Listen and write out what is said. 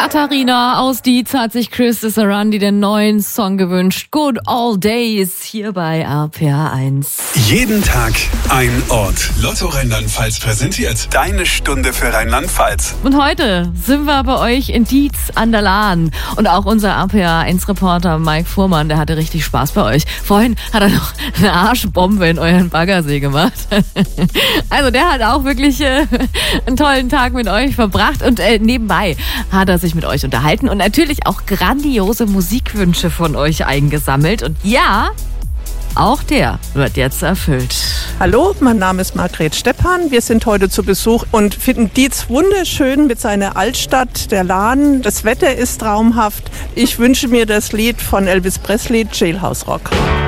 Katharina aus Dietz hat sich Chris Sarandi den neuen Song gewünscht. Good Old Days hier bei RPA 1. Jeden Tag ein Ort. Lotto Rheinland-Pfalz präsentiert Deine Stunde für Rheinland-Pfalz. Und heute sind wir bei euch in Dietz an der Lahn. Und auch unser RPA 1 Reporter Mike Fuhrmann, der hatte richtig Spaß bei euch. Vorhin hat er noch eine Arschbombe in euren Baggersee gemacht. Also der hat auch wirklich einen tollen Tag mit euch verbracht. Und nebenbei hat er sich mit euch unterhalten und natürlich auch grandiose Musikwünsche von euch eingesammelt. Und ja, auch der wird jetzt erfüllt. Hallo, mein Name ist Margret Stephan. Wir sind heute zu Besuch und finden Dietz wunderschön mit seiner Altstadt, der Lahn. Das Wetter ist traumhaft. Ich wünsche mir das Lied von Elvis Presley, Jailhouse Rock.